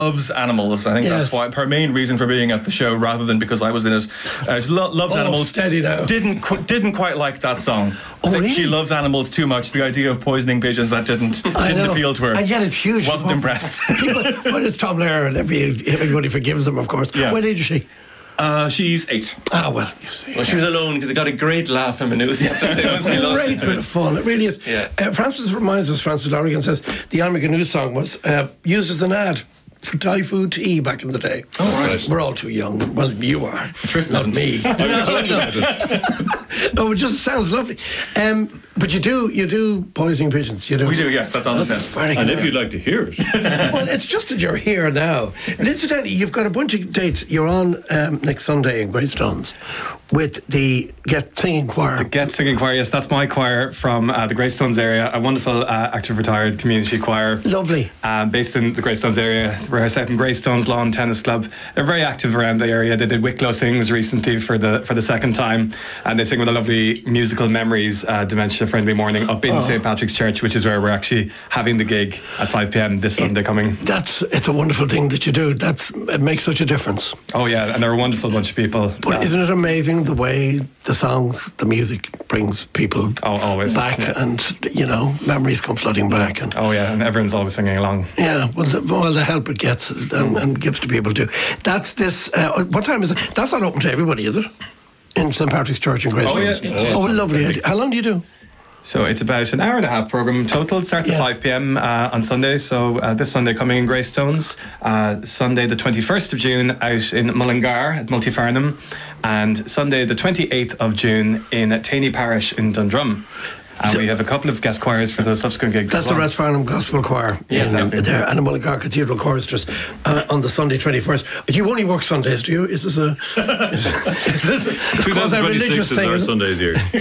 loves animals. I think that's why her main reason for being at the show, rather than because I was in it. She loves animals. Steady now. Didn't quite like that song. Oh, really? She loves animals too much. The idea of poisoning pigeons, that didn't appeal to her. And yet it's huge. Wasn't impressed. Well, it's Tom Lehrer, and everybody forgives them, of course. Yeah. What age is she? She's 8. Well, you see. Well, she was alone because it got a great laugh from Maynooth. It's a great bit of fun. It really is. Yeah. Francis Lorrigan says the Anne McAnoo song was used as an ad for Thai food tea back in the day. Oh, right. We're all too young. Well, you are. Tristan Not me. Oh, it just sounds lovely. But you do poisoning pigeons. You do. We do, yes. That's on the set. Very And good. if you'd like to hear it. Well, it's just that you're here now. And incidentally, you've got a bunch of dates. You're on next Sunday in Greystones with the Get Singing Choir. The Get Singing Choir, yes, that's my choir from the Greystones area, a wonderful active retired community choir. Lovely. Based in the Greystones area. We're set in Greystones Lawn Tennis Club. They're very active around the area. They did Wicklow Sings recently for the second time, and they sing with a lovely musical Memories Dementia Friendly Morning up in St. Patrick's Church, which is where we're actually having the gig at 5 p.m. this Sunday coming. It's a wonderful thing that you do. It makes such a difference. Oh yeah, and they're a wonderful bunch of people. But isn't it amazing the way the songs, the music brings people always back, and memories come flooding back, and and everyone's always singing along. Yeah, well, the help it gets and gives to people too. That's this. What time is it? That's not open to everybody, is it? In St. Patrick's Church in Greystones. Lovely. How long do you do? So it's about an hour and a half programme total. It starts at 5 p.m. On Sunday. So this Sunday coming in Greystones. Sunday the 21st of June out in Mullingar at Multifarnham. And Sunday the 28th of June in Taney Parish in Dundrum. And we have a couple of guest choirs for the subsequent gigs. That's the Rathfarnham Gospel Choir. Yeah, exactly. There, and the Mullingar Cathedral Choristers on the Sunday 21st. You only work Sundays, do you? Is this a religious 2026 is thing? our Sundays here.